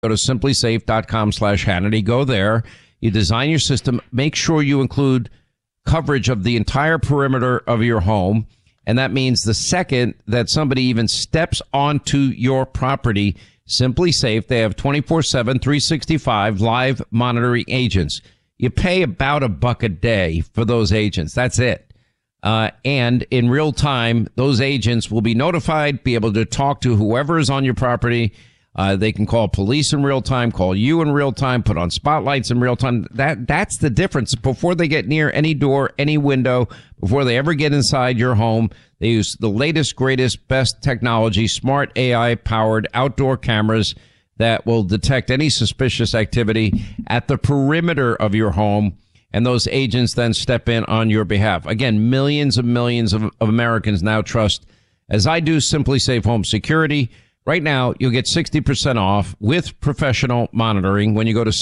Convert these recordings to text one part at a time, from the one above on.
Go to simplysafe.com/Hannity. Go there. You design your system. Make sure you include coverage of the entire perimeter of your home. And that means the second that somebody even steps onto your property, Simply Safe, they have 24/7, 365 live monitoring agents. You pay about $1 a day for those agents. That's it. And in real time, those agents will be notified, be able to talk to whoever is on your property. They can call police in real time, call you in real time, put on spotlights in real time. That's the difference. Before they get near any door, any window, before they ever get inside your home, they use the latest, greatest, best technology, smart AI-powered outdoor cameras that will detect any suspicious activity at the perimeter of your home. And those agents then step in on your behalf. Again, millions of Americans now trust, as I do, Simply Safe Home Security. Right now, you'll get 60% off with professional monitoring when you go to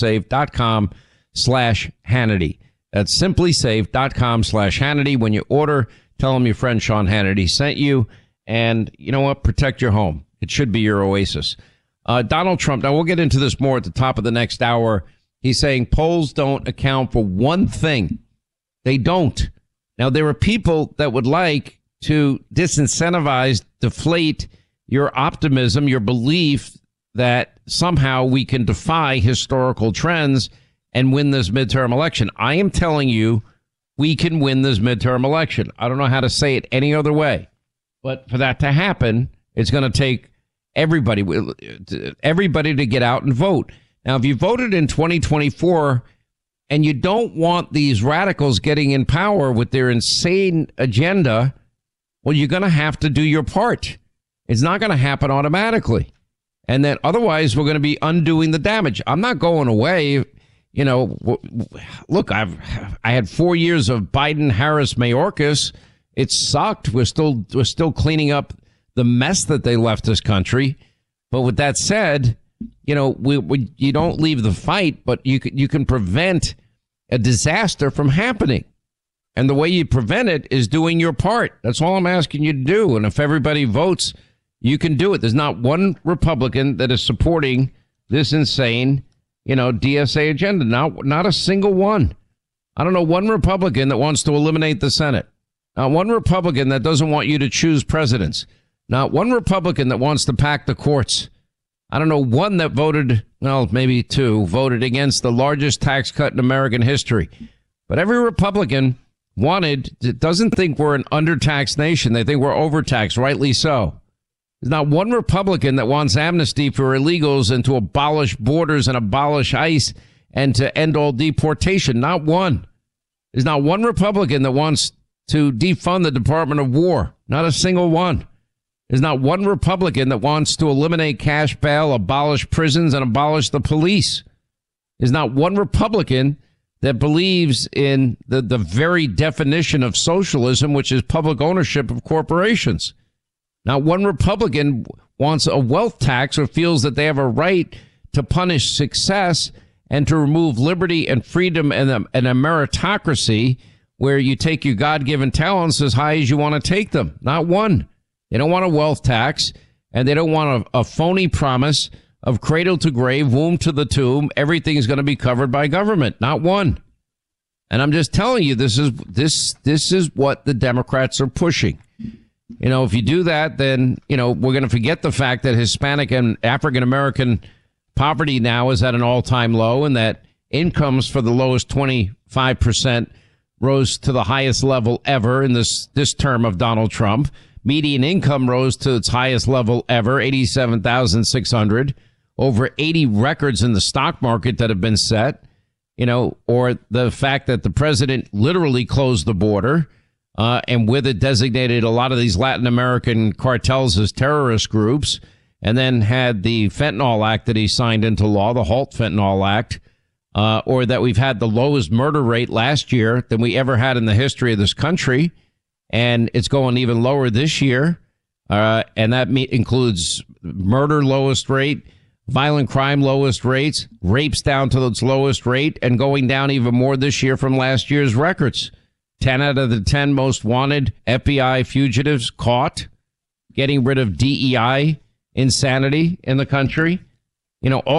simplysafe.com/Hannity. That's simplysafe.com/Hannity. When you order, tell them your friend Sean Hannity sent you. And you know what? Protect your home. It should be your oasis. Donald Trump, now we'll get into this more at the top of the next hour. He's saying polls don't account for one thing. They don't. Now, there are people that would like to disincentivize, deflate your optimism, your belief that somehow we can defy historical trends and win this midterm election. I am telling you, we can win this midterm election. I don't know how to say it any other way. But for that to happen, it's going to take everybody to get out and vote. Now, if you voted in 2024 and you don't want these radicals getting in power with their insane agenda, well, you're going to have to do your part. It's not going to happen automatically. And then otherwise, we're going to be undoing the damage. I'm not going away. You know, look, I had 4 years of Biden, Harris, Mayorkas. It sucked. We're still cleaning up the mess that they left this country. But with that said, you know, you don't leave the fight, but you can prevent a disaster from happening. And the way you prevent it is doing your part. That's all I'm asking you to do. And if everybody votes, you can do it. There's not one Republican that is supporting this insane, DSA agenda. Not a single one. I don't know one Republican that wants to eliminate the Senate. Not one Republican that doesn't want you to choose presidents. Not one Republican that wants to pack the courts. I don't know one that voted, well, maybe two, voted against the largest tax cut in American history. But every Republican doesn't think we're an undertaxed nation. They think we're overtaxed, rightly so. There's not one Republican that wants amnesty for illegals and to abolish borders and abolish ICE and to end all deportation. Not one. There's not one Republican that wants to defund the Department of War. Not a single one. There's not one Republican that wants to eliminate cash bail, abolish prisons, and abolish the police. There's not one Republican that believes in the very definition of socialism, which is public ownership of corporations. Not one Republican wants a wealth tax or feels that they have a right to punish success and to remove liberty and freedom and a meritocracy where you take your God-given talents as high as you want to take them. Not one. They don't want a wealth tax, and they don't want a phony promise of cradle to grave, womb to the tomb. Everything is going to be covered by government. Not one. And I'm just telling you, this is what the Democrats are pushing. If you do that, then, we're going to forget the fact that Hispanic and African-American poverty now is at an all-time low and that incomes for the lowest 25% rose to the highest level ever in this term of Donald Trump. Median income rose to its highest level ever, $87,600. Over 80 records in the stock market that have been set, or the fact that the president literally closed the border and with it designated a lot of these Latin American cartels as terrorist groups, and then had the Fentanyl Act that he signed into law, the HALT Fentanyl Act, or that we've had the lowest murder rate last year than we ever had in the history of this country. And it's going even lower this year. And that includes murder lowest rate, violent crime lowest rates, rapes down to its lowest rate, and going down even more this year from last year's records. 10 out of the 10 most wanted FBI fugitives caught, getting rid of DEI insanity in the country.